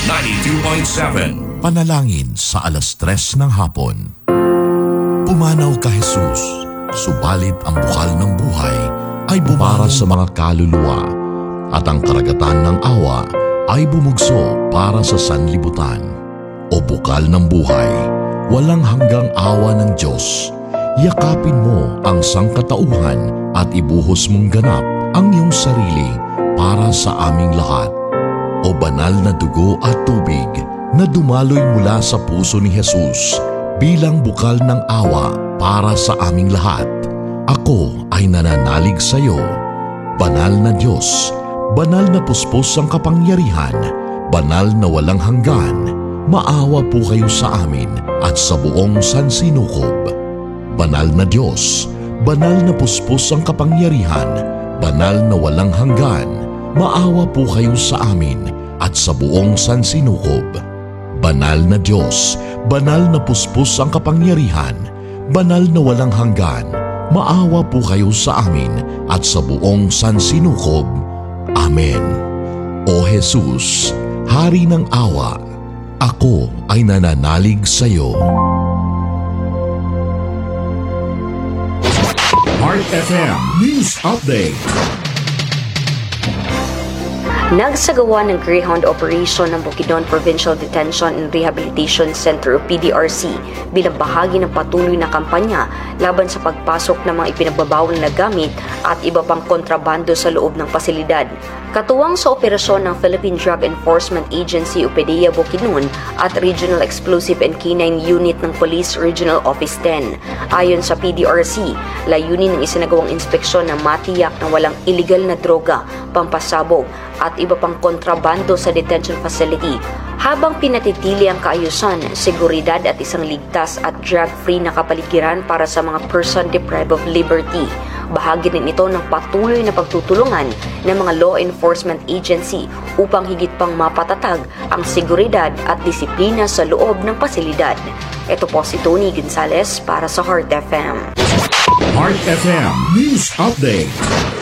92.7. Panalangin sa alas 3 ng hapon. Pumanaw ka, Jesus, subalit ang bukal ng buhay ay para sa mga kaluluwa at ang karagatan ng awa ay bumugso para sa sanlibutan. O bukal ng buhay, walang hanggang awa ng Diyos, yakapin mo ang sangkatauhan at ibuhos mong ganap ang iyong sarili para sa aming lahat. O banal na dugo at tubig na dumaloy mula sa puso ni Jesus bilang bukal ng awa para sa aming lahat. Ako ay nananalig sa iyo, banal na Diyos, banal na puspos ang kapangyarihan, banal na walang hanggan, maawa po kayo sa amin at sa buong sansinukob. Banal na Diyos, banal na puspos ang kapangyarihan, banal na walang hanggan, maawa po kayo sa amin at sa buong sansinukob. Banal na Diyos, banal na puspos ang kapangyarihan, banal na walang hanggan, maawa po kayo sa amin at sa buong sansinukob. Amen. O Jesus, Hari ng awa, ako ay nananalig sa iyo. Heart FM News Update. Nagsagawa ng Greyhound Operation ng Bukidnon Provincial Detention and Rehabilitation Center o PDRC bilang bahagi ng patuloy na kampanya laban sa pagpasok ng mga ipinagbabawal na gamit at iba pang kontrabando sa loob ng pasilidad. Katuwang sa operasyon ng Philippine Drug Enforcement Agency o PDEA Bukidnon at Regional Explosive and Canine Unit ng Police Regional Office 10. Ayon sa PDRC, layunin ng isinagawang inspeksyon na matiyak na walang illegal na droga, pampasabog at iba pang kontrabando sa detention facility habang pinatitili ang kaayusan, seguridad at isang ligtas at drug-free na kapaligiran para sa mga person deprived of liberty. Bahagi din ito ng patuloy na pagtutulungan ng mga law enforcement agency upang higit pang mapatatag ang seguridad at disiplina sa loob ng pasilidad. Ito po si Tony Gonzales para sa Heart FM. Heart FM News Update.